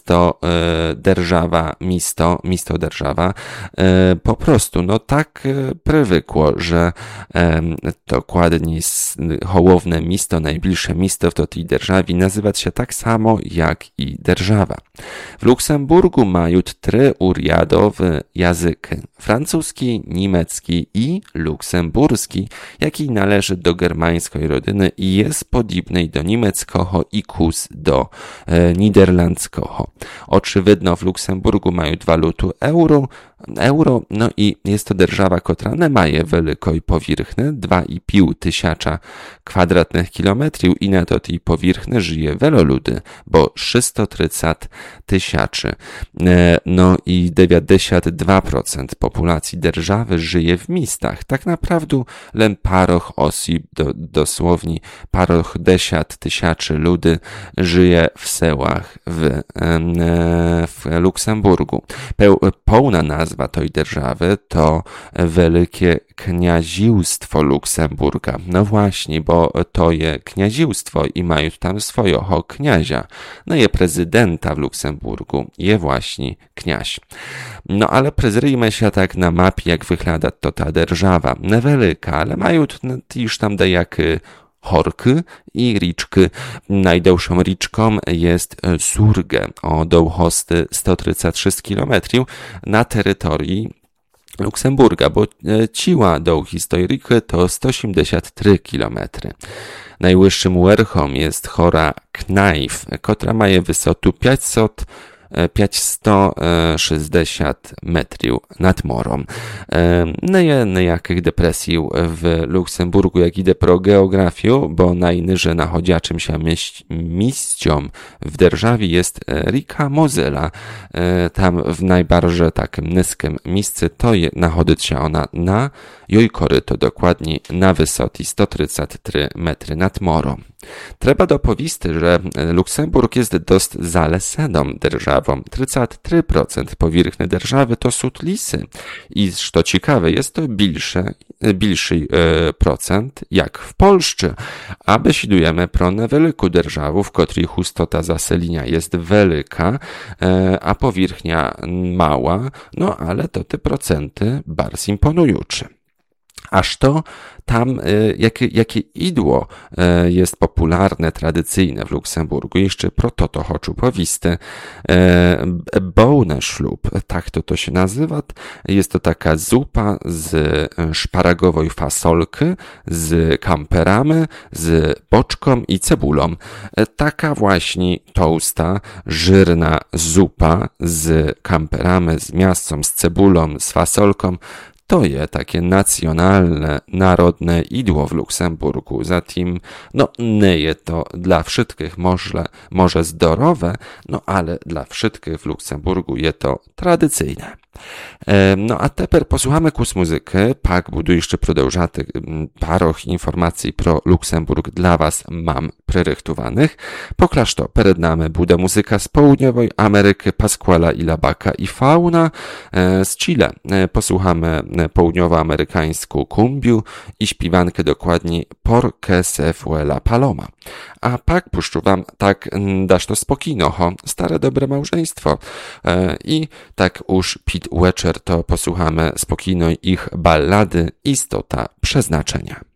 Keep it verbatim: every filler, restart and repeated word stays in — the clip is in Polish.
miasto e, Derżawa, misto, misto Derżawa, e, po prostu no tak e, prywykło, że e, dokładnie Hołowne misto, najbliższe misto w tej Derżawi nazywać się tak samo jak i Derżawa. W Luksemburgu mają trzy uriadowe języki, francuski, niemiecki i luksemburski, jaki należy do germańskiej rodziny i jest podobny do niemieckiego i kus do e, niderlandzkiego. Oczywiście w Luksemburgu mają walutu euro, euro, no i jest to Derżawa, która nie ma wielkiej powierzchni, dwa i pół tysiąca kwadratnych kilometrów i na to tej powierzchni żyje wielu ludzi, bo trzysta trzydzieści tysięcy. No i dziewięćdziesiąt dwa procent populacji Derżawy żyje w miastach. Tak naprawdę len paroch osób, do, dosłownie paroch dziesiąt tysięcy ludzi żyje w sełach w, w Luksemburgu. Pełna nazwa tej Derżawy to Wielkie Kniaziłstwo Luksemburga. No właśnie, bo to jest kniaziłstwo i mają tam swojego kniazia. No je prezydenta w Luksemburgu je właśnie kniaź. No ale prezryjmy się tak na mapie, jak wygląda to ta Derżawa. Niewielka, ale mają już tam dejaki horki i riczki. Najdłuższą riczką jest Surge o długości sto trzydzieści trzy kilometry na terytorii Luksemburga, bo ciła do historyki to sto osiemdziesiąt trzy kilometry. Najwyższym werchom jest Chora Knajf, która ma wysotę pięćset pięćset sześćdziesiąt metrów nad morem. Nie ma nejakych depresji w Luksemburgu, jak idę pro geografię, bo najniżej nachodziaczym się miejscom w Derżawie jest Rika Mozela. Tam w najbardziej takim niskim miejscu to je, nachodzić się ona na jej koryto, dokładnie na wysokości sto trzydzieści trzy metry nad morem. Trzeba dopowiedzieć, że Luksemburg jest dość zaleseną Derżawą. trzydzieści trzy procent powierzchni Derżawy to są lisy. I co ciekawe, jest to bilsze, bilszy e, procent jak w Polsce. A besiedujemy pro niewielką Derżawę, w której hustota zaselenia jest wielka, e, a powierzchnia mała, no ale to te procenty bardzo imponujące. Aż to tam, jakie, jakie idło jest popularne, tradycyjne w Luksemburgu. Jeszcze pro to to chcę powiedzieć. Bołne ślub, tak to to się nazywa. Jest to taka zupa z szparagowej fasolki, z kamperami, z boczką i cebulą. Taka właśnie tłusta, żyrna zupa z kamperami, z mięsem, z cebulą, z fasolką. To jest takie nacjonalne, narodne idło w Luksemburgu. Zatem, no, nie jest to dla wszystkich może, może zdrowe, no, ale dla wszystkich w Luksemburgu jest to tradycyjne. No a teraz posłuchamy kus muzyki, pak budu jeszcze продовжати paroch informacji pro Luksemburg dla was mam przerychtowanych. Poklaż to, przed nami bude muzyka z południowej Ameryki, Pasquala i Labaka i Fauna. Z Chile posłuchamy południowoamerykańską kumbiu i śpiewankę dokładnie Por que se fue la paloma. A pak puszczu wam tak dasz to spokojno, stare dobre małżeństwo. I tak już pit wieczór to posłuchamy spokojnej ich ballady Istota przeznaczenia.